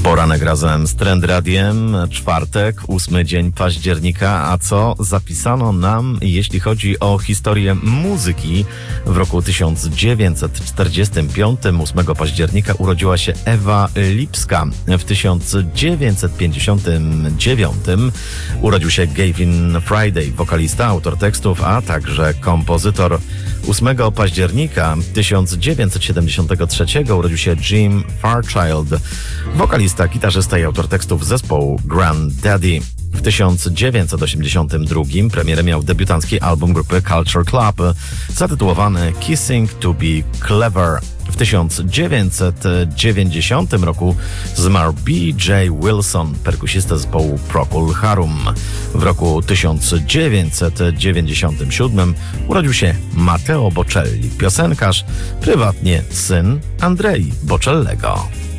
Poranek razem z Trend Radiem, czwartek, 8 dzień października, a co zapisano nam, jeśli chodzi o historię muzyki? W roku 1945, 8 października, urodziła się Ewa Lipska. W 1959 urodził się Gavin Friday, wokalista, autor tekstów, a także kompozytor. 8 października 1973 urodził się Jim Fairchild, wokalista, gitarzysta i autor tekstów zespołu Grandaddy. W 1982 premierę miał debiutancki album grupy Culture Club zatytułowany Kissing to be Clever. W 1990 roku zmarł B.J. Wilson, perkusista zespołu Procol Harum. W roku 1997 urodził się Matteo Bocelli, piosenkarz, prywatnie syn Andrei Bocellego.